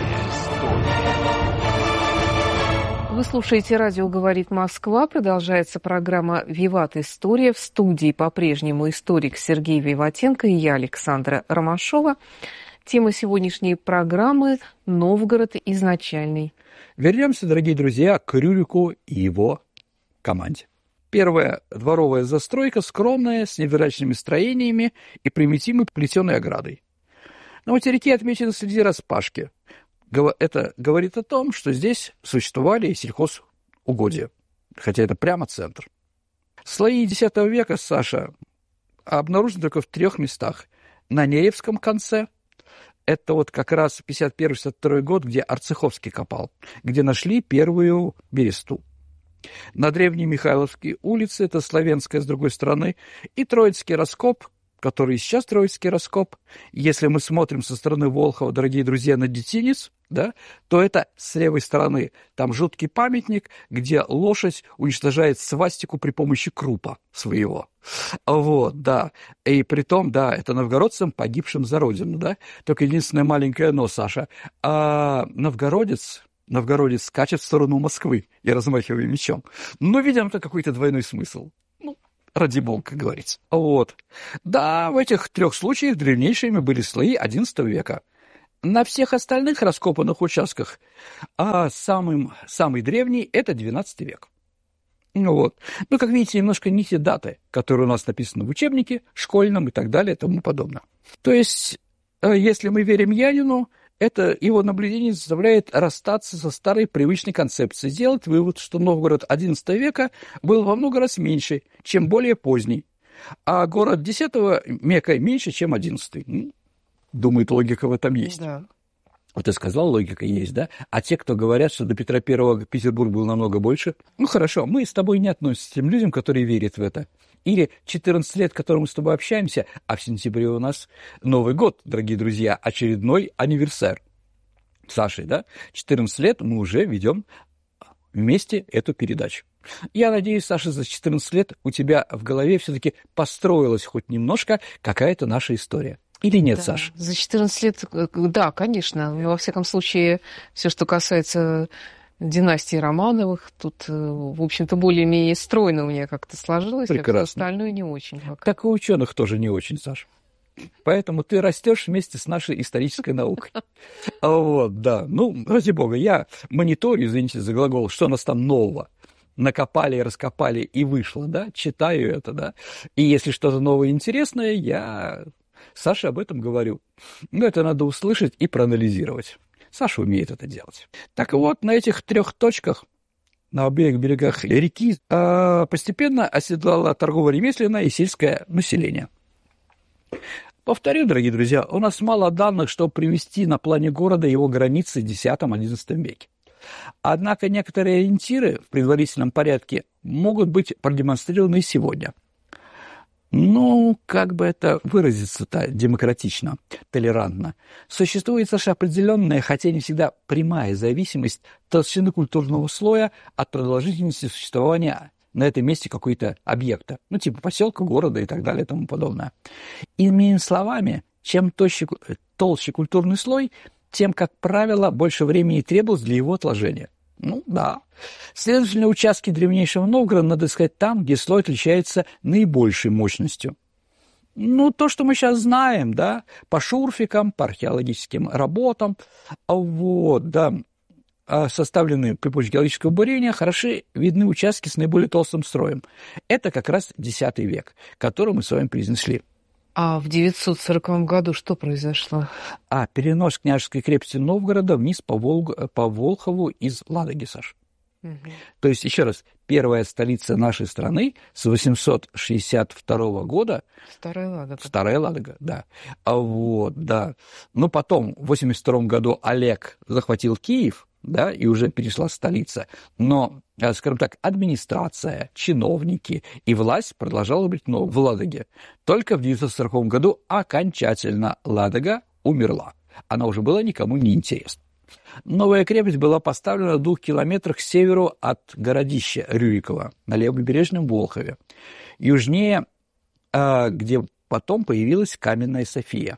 Вы слушаете радио «Говорит Москва». Продолжается программа «Виват. История». В студии по-прежнему историк Сергей Виватенко и я, Александра Ромашова. Тема сегодняшней программы – Новгород изначальный. Вернемся, дорогие друзья, к Рюрику и его команде. Первая дворовая застройка скромная, с невзрачными строениями и примитивной плетеной оградой. На материке отмечены следы распашки. Это говорит о том, что здесь существовали и сельхозугодья, хотя это прямо центр. Слои десятого века, Саша, обнаружены только в трех местах. На Неревском конце, это вот как раз пятьдесят первый — пятьдесят второй год, где Арцеховский копал, где нашли первую бересту. На Древней Михайловской улице, это Славянская с другой стороны, и Троицкий раскоп, который сейчас Троицкий раскоп. Если мы смотрим со стороны Волхова, дорогие друзья, на Детинец, да, то это с левой стороны. Там жуткий памятник, где лошадь уничтожает свастику при помощи крупа своего. Вот, да. И притом, да, это новгородцам, погибшим за родину, да. Только единственное маленькое но, Саша. А новгородец... Новгородец скачет в сторону Москвы и размахивает мечом. Но, видимо, это какой-то двойной смысл. Ну, ради бога, как говорится. Вот. Да, в этих трех случаях древнейшими были слои одиннадцатого века. На всех остальных раскопанных участках а самым, самый древний – это двенадцатый век. Ну вот. Ну, как видите, немножко не те даты, которые у нас написаны в учебнике, школьном и так далее и тому подобное. То есть, если мы верим Янину, это его наблюдение заставляет расстаться со старой привычной концепцией, сделать вывод, что Новгород одиннадцатого века был во много раз меньше, чем более поздний, а город десятого века меньше, чем одиннадцатый. Думает, логика в этом есть. Да. Вот ты сказал, логика есть, да? А те, кто говорят, что до Петра Первого Петербург был намного больше, ну хорошо, мы с тобой не относимся к тем людям, которые верят в это. Или четырнадцать лет, которым мы с тобой общаемся, а в сентябре у нас Новый год, дорогие друзья, очередной анниверсар. Сашей, да? четырнадцать лет мы уже ведем вместе эту передачу. Я надеюсь, Саша, за четырнадцать лет у тебя в голове все-таки построилась хоть немножко какая-то наша история. Или нет, да. Саша? За четырнадцать лет, да, конечно. Во всяком случае, все, что касается династии Романовых, тут, в общем-то, более-менее стройно у меня как-то сложилось. Прекрасно. А все остальное не очень. Пока. Так и у ученых тоже не очень, Саша. Поэтому ты растешь вместе с нашей исторической наукой. Вот, да. Ну, ради бога, я мониторю, извините за глагол, что у нас там нового. Накопали, раскопали и вышло, да, читаю это, да. И если что-то новое интересное, я Саше об этом говорю. Но это надо услышать и проанализировать. Саша умеет это делать. Так вот, на этих трех точках, на обеих берегах реки, постепенно оседлало торгово-ремесленное и сельское население. Повторю, дорогие друзья, у нас мало данных, чтобы привести на плане города его границы в десятом-одиннадцатом веке. Однако некоторые ориентиры в предварительном порядке могут быть продемонстрированы и сегодня. Ну, как бы это выразиться-то демократично, толерантно. Существует, Саша, определенная, хотя не всегда прямая зависимость толщины культурного слоя от продолжительности существования на этом месте какой-то объекта, ну, типа поселка, города и так далее и тому подобное. Иными словами, чем толще, толще культурный слой, тем, как правило, больше времени требовалось для его отложения. Ну, да. Следовательно, участки древнейшего Новгорода надо искать там, где слой отличается наибольшей мощностью. Ну, то, что мы сейчас знаем, да, по шурфикам, по археологическим работам, вот, да, составленные при помощи геологического бурения, хороши видны участки с наиболее толстым строем. Это как раз десятый век, который мы с вами произнесли. А в девятьсот сороковом году что произошло? А, перенос княжеской крепости Новгорода вниз по, Волг... по Волхову из Ладоги, Саш. Угу. То есть, еще раз, первая столица нашей страны с восемьсот шестьдесят второго года... Старая Ладога. Старая Ладога, да. А вот, да. Но потом, в восемьдесят втором году Олег захватил Киев, да, и уже перешла столица. Но, скажем так, администрация, чиновники и власть продолжала быть в Ладоге. Только в девятьсот сороковом году окончательно Ладога умерла. Она уже была никому не интересна. Новая крепость была поставлена в двух километрах к северу от городища Рюрикова на левобережном Волхове. Южнее, где потом появилась Каменная София.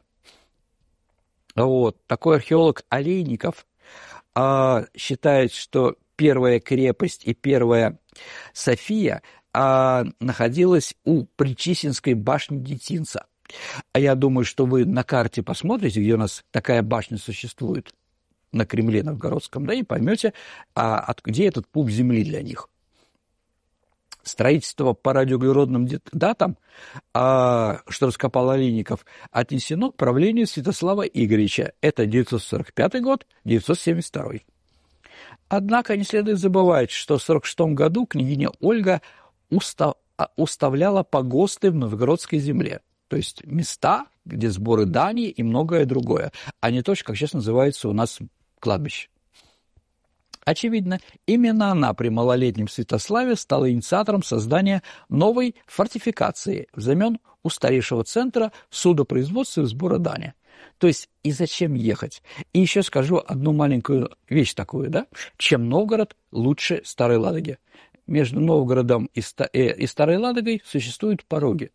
Вот. Такой археолог Олейников а, считает, что первая крепость и первая София а, находилась у Причистинской башни Детинца. А я думаю, что вы на карте посмотрите, где у нас такая башня существует, на Кремле Новгородском, да, и поймете, а, от, где этот пуп земли для них. Строительство по радиоуглеродным датам, а, что раскопал Олейников, отнесено к правлению Святослава Игоревича. Это девятьсот сорок пятый год, девятьсот семьдесят второй. Однако не следует забывать, что в сорок шестом году княгиня Ольга устав, уставляла погосты в новгородской земле. То есть места, где сборы дани и многое другое, а не то, как сейчас называется у нас кладбище. Очевидно, именно она при малолетнем Святославе стала инициатором создания новой фортификации взамен устаревшего центра судопроизводства и сбора дани. То есть и зачем ехать? И еще скажу одну маленькую вещь такую, да? Чем Новгород лучше Старой Ладоги? Между Новгородом и, Ста- э, и Старой Ладогой существуют пороги.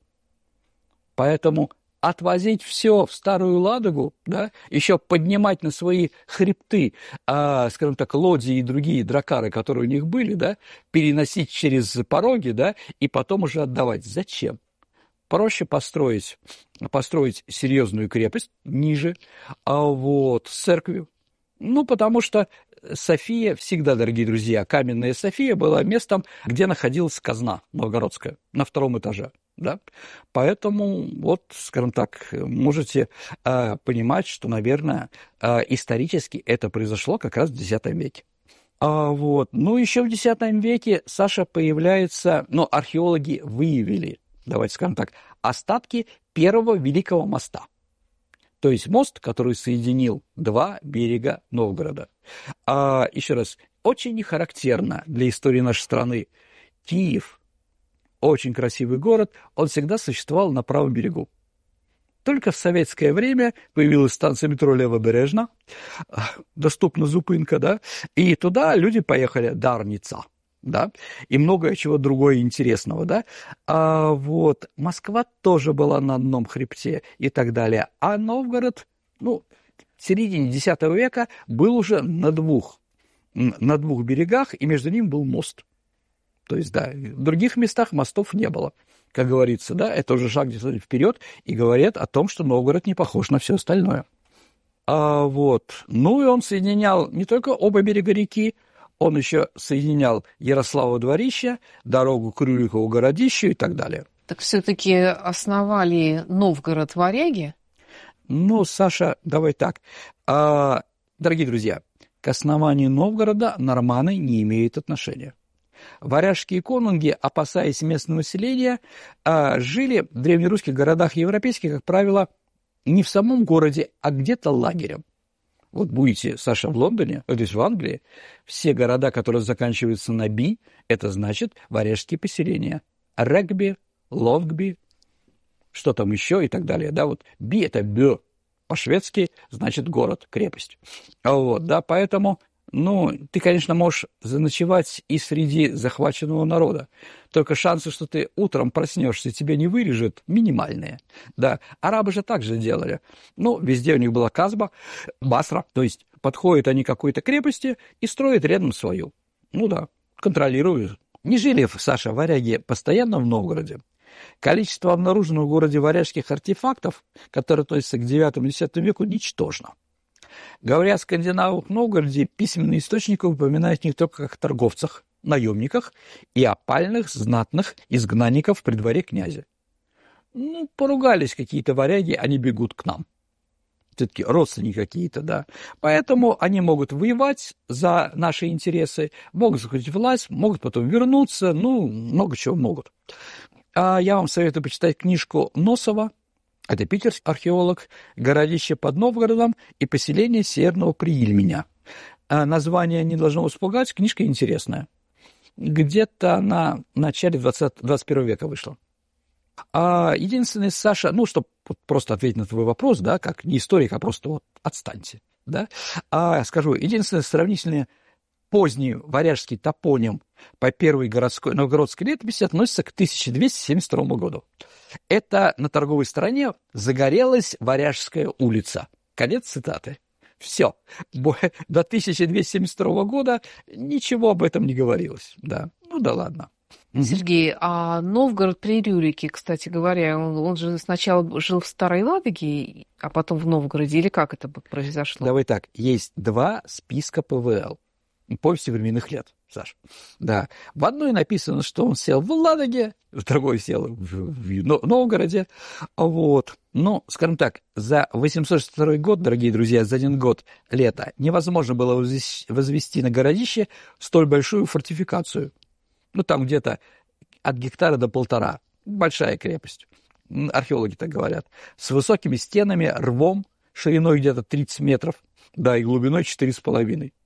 Поэтому отвозить все в Старую Ладогу, да, еще поднимать на свои хребты, а, скажем так, лодии и другие дракары, которые у них были, да, переносить через пороги, да, и потом уже отдавать. Зачем? Проще построить, построить серьезную крепость ниже, а вот, с церковью. Ну, потому что София, всегда, дорогие друзья, каменная София была местом, где находилась казна новгородская, на втором этаже. Да? Поэтому, вот, скажем так, можете э, понимать, что, наверное, э, исторически это произошло как раз в десятом веке. А, вот. Ну, еще в десятом веке, Саша, появляется, ну, археологи выявили, давайте скажем так, остатки первого Великого моста. То есть мост, который соединил два берега Новгорода. А, еще раз, очень нехарактерно для истории нашей страны. Киев, очень красивый город, он всегда существовал на правом берегу. Только в советское время появилась станция метро Левобережна, доступна Зупынка, да, и туда люди поехали, Дарница, да, и многое чего другое интересного, да. А вот Москва тоже была на одном хребте и так далее, а Новгород, ну, в середине десятого века был уже на двух, на двух берегах, и между ними был мост. То есть, да, в других местах мостов не было, как говорится, да, это уже шаг где-то вперед и говорит о том, что Новгород не похож на все остальное. А вот, ну и он соединял не только оба берега реки, он еще соединял Ярославово-Дворище, дорогу к Рюрикову городищу и так далее. Так все-таки основали Новгород варяги? Ну, Саша, давай так. А, дорогие друзья, к основанию Новгорода норманы не имеют отношения. Варяжские конунги, опасаясь местного населения, жили в древнерусских городах европейских, как правило, не в самом городе, а где-то лагерем. Вот будете, Саша, в Лондоне, то есть в Англии, все города, которые заканчиваются на «би», это значит варяжские поселения. Регби, Лонгби, что там еще и так далее. Да, вот «би» — это «бё», по-шведски значит город, крепость. Вот, да, поэтому... Ну, ты, конечно, можешь заночевать и среди захваченного народа. Только шансы, что ты утром проснешься и тебя не вырежут, минимальные. Да, арабы же так же делали. Ну, везде у них была казба, басра. То есть подходят они к какой-то крепости и строят рядом свою. Ну да, контролируют. Не жили, Саша, варяги постоянно в Новгороде. Количество обнаруженных в городе варяжских артефактов, которые относятся к девятому-десятому веку, ничтожно. Говоря о скандинавах в Новгороде, письменные источники упоминают не только как торговцах, наемниках и опальных, знатных изгнанников при дворе князя. Ну, поругались какие-то варяги, они бегут к нам. Все-таки родственники какие-то, да. Поэтому они могут воевать за наши интересы, могут захватить власть, могут потом вернуться, ну, много чего могут. А я вам советую почитать книжку Носова. Это питерский археолог, городище под Новгородом и поселение Северного Приильменя. А название не должно вас пугать, книжка интересная. Где-то она в начале двадцатого первого века вышла. А единственное, Саша, ну, чтобы просто ответить на твой вопрос, да, как не историк, а просто вот отстаньте, да, а скажу, единственное сравнительное поздний варяжский топоним по первой городской, новгородской летописи относится к тысяча двести семьдесят второму году. Это на торговой стороне загорелась Варяжская улица. Конец цитаты. Все. До тысяча двести семьдесят второго года ничего об этом не говорилось. Да. Ну да ладно. Сергей, а Новгород при Рюрике, кстати говоря, он, он же сначала жил в Старой Ладоге, а потом в Новгороде, или как это произошло? Давай так, есть два списка ПВЛ. Повести временных лет, Саш. Да. В одной написано, что он сел в Ладоге, в другой сел в, в Новгороде. Вот. Ну, скажем так, за восемьсот шестьдесят второй год, дорогие друзья, за один год лета невозможно было возвести на городище столь большую фортификацию. Ну, там где-то от гектара до полтора. Большая крепость. Археологи так говорят. С высокими стенами, рвом, шириной где-то тридцать метров, да, и глубиной четыре с половиной.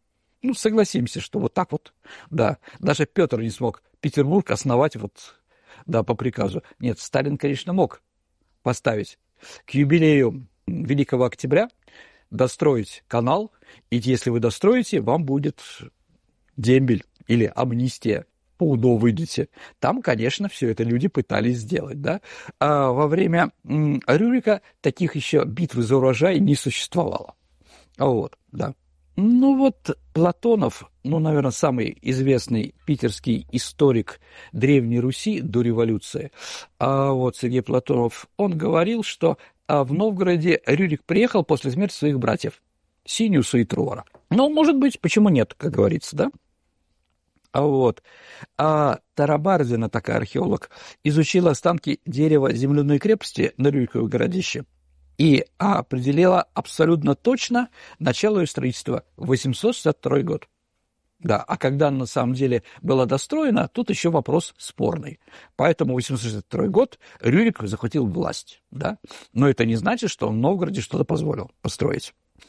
Ну, согласимся, что вот так вот, да, даже Петр не смог Петербург основать вот, да, по приказу. Нет, Сталин, конечно, мог поставить к юбилею Великого Октября, достроить канал, и если вы достроите, вам будет дембель или амнистия, по УДО выйдете. Там, конечно, все это люди пытались сделать, да. А во время м, Рюрика таких еще битв за урожай не существовало. Вот, да. Ну вот Платонов, ну, наверное, самый известный питерский историк Древней Руси до революции, а вот Сергей Платонов, он говорил, что в Новгороде Рюрик приехал после смерти своих братьев Синиуса и Трувора. Ну, может быть, почему нет, как говорится, да? А вот. А Тарабарзина, такая археолог, изучила останки дерева земляной крепости на Рюриково городище и определила абсолютно точно начало ее строительства – восемьсот шестьдесят второй год. Да, а когда на самом деле было достроено, тут еще вопрос спорный. Поэтому восемьсот шестьдесят второй год Рюрик захватил власть, да. Но это не значит, что он в Новгороде что-то позволил построить.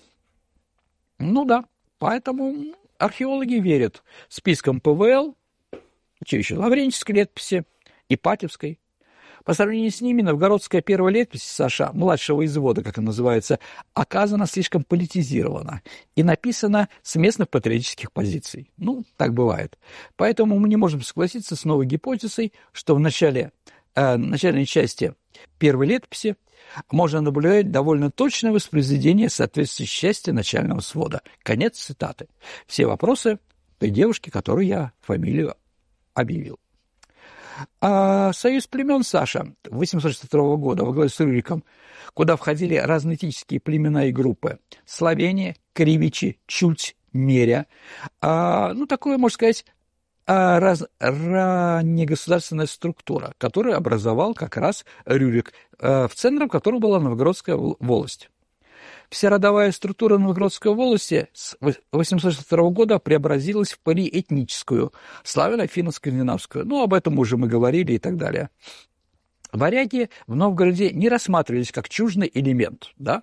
Ну да, поэтому археологи верят спискам ПВЛ, че еще, Лаврентьевской летописи, Ипатьевской. По сравнению с ними новгородская первая летопись Саша, младшего извода, как она называется, оказана слишком политизирована и написана с местных патриотических позиций. Ну, так бывает. Поэтому мы не можем согласиться с новой гипотезой, что в начале, э, начальной части первой летописи можно наблюдать довольно точное воспроизведение соответствующей части начального свода. Конец цитаты. Все вопросы той девушки, которую я фамилию объявил. А союз племен Саша восемьсот шестьдесят второго года во главе с Рюриком, куда входили разноэтнические племена и группы: Словения, Кривичи, Чуть, Меря. А, ну, такое, можно сказать, раз, раннегосударственная структура, которую образовал как раз Рюрик, в центром которой была Новгородская волость. Вся родовая структура Новгородской волости с восемьсот шестьдесят второго года преобразилась в полиэтническую, славяно-финно-скандинавскую. Ну, об этом уже мы говорили и так далее. Варяги в Новгороде не рассматривались как чуждый элемент, да,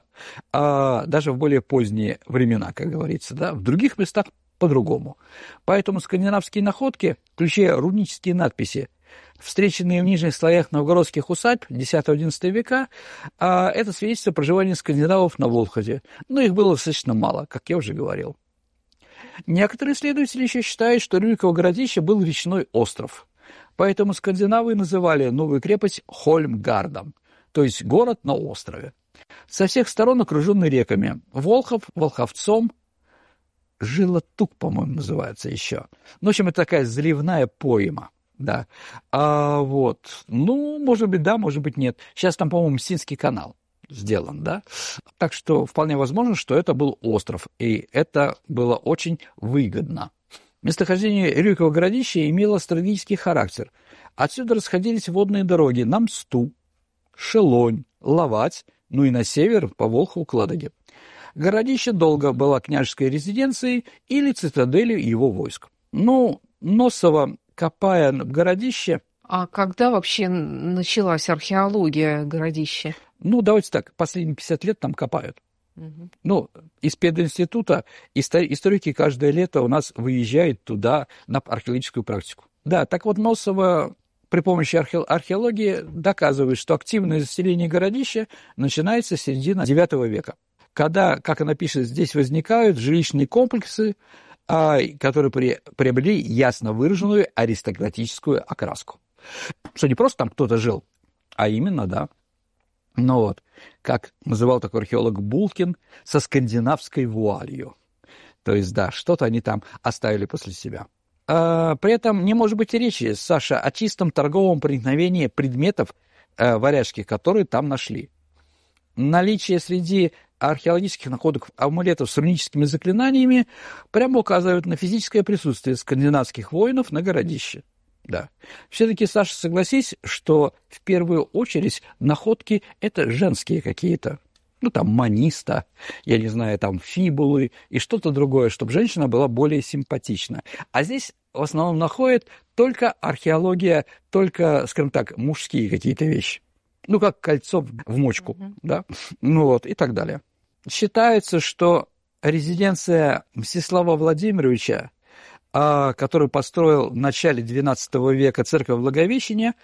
а даже в более поздние времена, как говорится, да, в других местах по-другому. Поэтому скандинавские находки, включая рунические надписи, встреченные в нижних слоях новгородских усадьб десятого-одиннадцатого века, а это свидетельство о проживании скандинавов на Волхове. Но их было достаточно мало, как я уже говорил. Некоторые исследователи еще считают, что Рюриково городище был речной остров. Поэтому скандинавы называли новую крепость Хольмгардом, то есть город на острове. Со всех сторон окруженный реками. Волхов, Волховцом, Жилотук, по-моему, называется еще. Ну, в общем, это такая заливная пойма. Да, а вот, ну, может быть, да, может быть, нет. Сейчас там, по-моему, Мстинский канал сделан, да. Так что вполне возможно, что это был остров, и это было очень выгодно. Местохождение Рюрикового городища имело стратегический характер. Отсюда расходились водные дороги на Мсту, Шелонь, Ловать, ну и на север по Волхову к Ладоге. Городище долго было княжеской резиденцией или цитаделью его войск. Ну, Носово, копая в городище... А когда вообще началась археология городища? Ну, давайте так, последние пятьдесят лет там копают. Угу. Ну, из пединститута историки каждое лето у нас выезжают туда на археологическую практику. Да, так вот Носово при помощи археологии доказывает, что активное заселение городища начинается с середины девятого века, когда, как она пишет, здесь возникают жилищные комплексы, которые приобрели ясно выраженную аристократическую окраску. Что не просто там кто-то жил, а именно, да. Ну вот, как называл такой археолог Булкин, со скандинавской вуалью. То есть, да, что-то они там оставили после себя. А, при этом не может быть и речи, Саша, о чистом торговом проникновении предметов а, варяжских, которые там нашли. Наличие среди археологических находок амулетов с руническими заклинаниями прямо указывает на физическое присутствие скандинавских воинов на городище. Да. Все-таки, Саша, согласись, что в первую очередь находки – это женские какие-то. Ну, там, маниста, я не знаю, там, фибулы и что-то другое, чтобы женщина была более симпатична. А здесь в основном находят только археология, только, скажем так, мужские какие-то вещи. Ну, как кольцо в мочку, mm-hmm. да, ну вот, и так далее. Считается, что резиденция Мстислава Владимировича, который построил в начале двенадцатого века церковь Благовещения.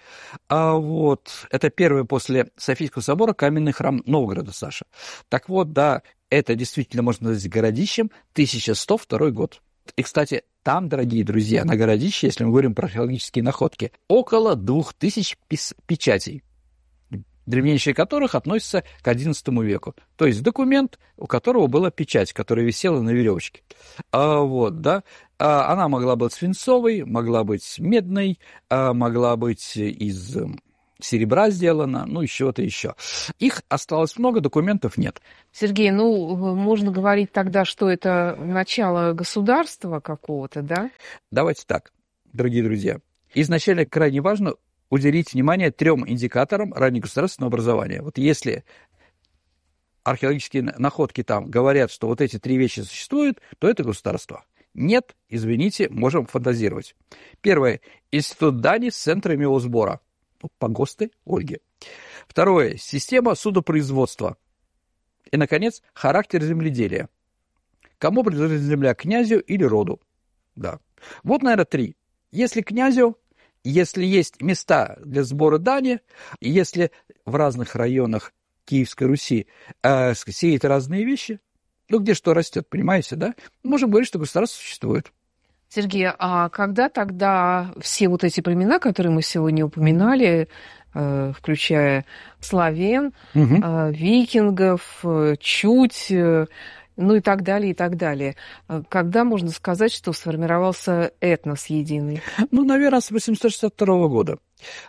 Вот, это первый после Софийского собора каменный храм Новгорода, Саша. Так вот, да, это действительно можно назвать городищем, тысяча сто второй год. И, кстати, там, дорогие друзья, на городище, если мы говорим про археологические находки, около двух тысяч печатей, древнейшие которых относятся к одиннадцатому веку. То есть документ, у которого была печать, которая висела на веревочке. А, вот, да. А, она могла быть свинцовой, могла быть медной, а, могла быть из серебра сделана, ну, еще чего-то еще. Их осталось много, документов нет. Сергей, ну, можно говорить тогда, что это начало государства какого-то, да? Давайте так, дорогие друзья. Изначально крайне важно уделить внимание трем индикаторам раннегосударственного образования. Вот если археологические находки там говорят, что вот эти три вещи существуют, то это государство. Нет, извините, можем фантазировать. Первое. Институт дани с центрами его сбора. Погосты Ольги. Второе. Система судопроизводства. И, наконец, характер земледелия. Кому принадлежит земля, князю или роду? Да. Вот, наверное, три. Если князю, если есть места для сбора дани, если в разных районах Киевской Руси э, сеют разные вещи, ну, где что растет, понимаете, да? Можем говорить, что государство существует. Сергей, а когда тогда все вот эти племена, которые мы сегодня упоминали, э, включая славян, угу. э, викингов, э, чуть, э, ну и так далее, и так далее, когда можно сказать, что сформировался этнос единый? Ну, наверное, с восемьсот шестьдесят второго года.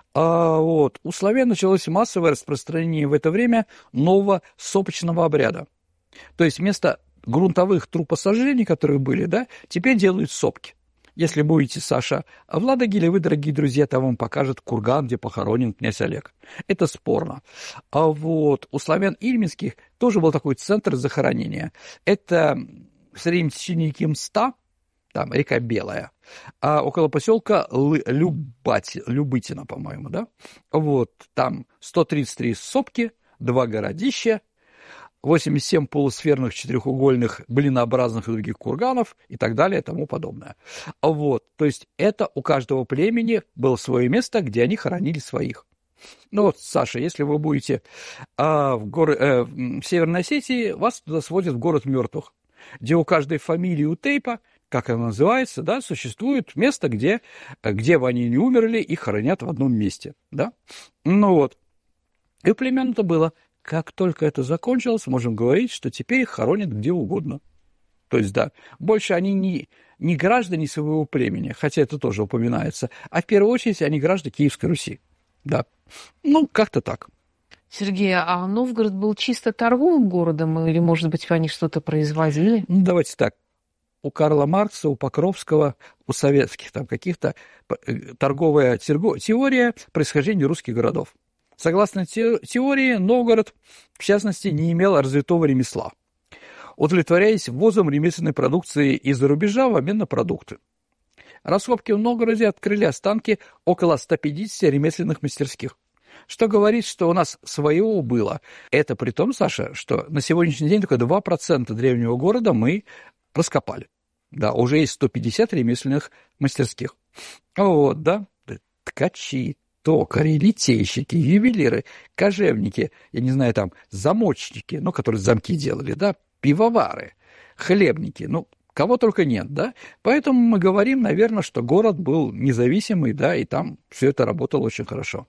А, вот. У славян началось массовое распространение в это время нового сопочного обряда. То есть вместо грунтовых трупосожжений, которые были, да, теперь делают сопки. Если будете, Саша, в Ладогиле, вы, дорогие друзья, там вам покажет курган, где похоронен князь Олег. Это спорно. А вот у славян ильминских тоже был такой центр захоронения. Это в среднем течении Кимста, там река Белая, а около поселка Любати, Любытино, по-моему, да? Вот, там сто тридцать три сопки, два городища, восемьдесят семь полусферных четырехугольных блинообразных и других курганов и так далее и тому подобное. Вот, то есть это у каждого племени было свое место, где они хоронили своих. Ну вот, Саша, если вы будете а, в, горы, э, в Северной Осетии, вас туда сводят в город мертвых, где у каждой фамилии у Тейпа, как она называется, да, существует место, где, где бы они не умерли, их хоронят в одном месте, да. Ну вот, и у племен это было. Как только это закончилось, можем говорить, что теперь их хоронят где угодно. То есть, да, больше они не, не граждане своего племени, хотя это тоже упоминается, а в первую очередь они граждане Киевской Руси. Да, ну, как-то так. Сергей, а Новгород был чисто торговым городом, или, может быть, они что-то производили? Ну, давайте так. У Карла Маркса, у Покровского, у советских там каких-то торговая теория происхождения русских городов. Согласно теории, Новгород, в частности, не имел развитого ремесла, удовлетворяясь ввозом ремесленной продукции из-за рубежа в обмен на продукты. Раскопки в Новгороде открыли останки около ста пятидесяти ремесленных мастерских, что говорит, что у нас своего было. Это при том, Саша, что на сегодняшний день только два процента древнего города мы раскопали. Да, уже есть сто пятьдесят ремесленных мастерских. Вот, да, ткачи, токари, литейщики, ювелиры, кожевники, я не знаю, там, замочники, ну, которые замки делали, да, пивовары, хлебники, ну, кого только нет, да. Поэтому мы говорим, наверное, что город был независимый, да, и там все это работало очень хорошо.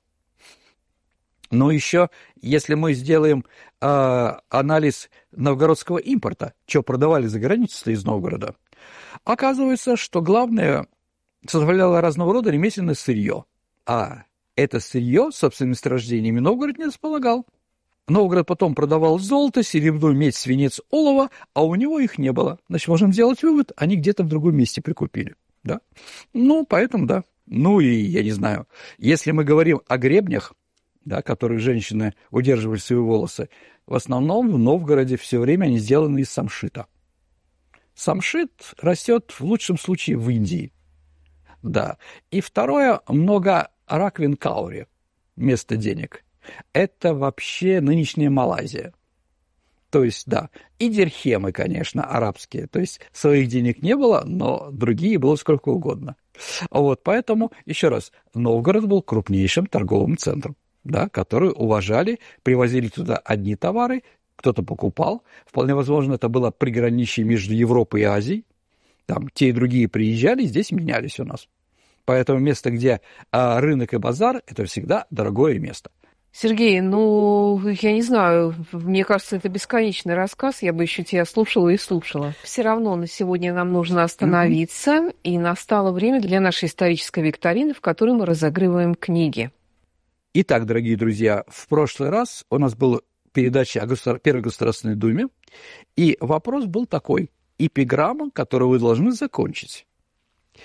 Но еще, если мы сделаем э, анализ новгородского импорта, что продавали за границей из Новгорода, оказывается, что главное составляло разного рода ремесленное сырье, а это сырье, собственно, месторождениями Новгород не располагал. Новгород потом продавал золото, серебро, медь, свинец, олово, а у него их не было. Значит, можем сделать вывод, они где-то в другом месте прикупили. Да? Ну, поэтому, да. Ну, и, я не знаю, если мы говорим о гребнях, да, которых женщины удерживали свои волосы, в основном в Новгороде все время они сделаны из самшита. Самшит растет в лучшем случае в Индии. Да. И второе, много раквин каури, место денег. Это вообще нынешняя Малайзия. То есть, да, и дирхемы, конечно, арабские. То есть своих денег не было, но другие было сколько угодно. Вот, поэтому, еще раз, Новгород был крупнейшим торговым центром, да, который уважали, привозили туда одни товары, кто-то покупал. Вполне возможно, это было приграничье между Европой и Азией. Там те и другие приезжали, здесь менялись у нас. Поэтому место, где а, рынок и базар, это всегда дорогое место. Сергей, ну, я не знаю, мне кажется, это бесконечный рассказ, я бы еще тебя слушала и слушала. Все равно на сегодня нам нужно остановиться, mm-hmm. и настало время для нашей исторической викторины, в которой мы разыгрываем книги. Итак, дорогие друзья, в прошлый раз у нас была передача о государ... Первой Государственной Думе, и вопрос был такой: эпиграмма, которую вы должны закончить.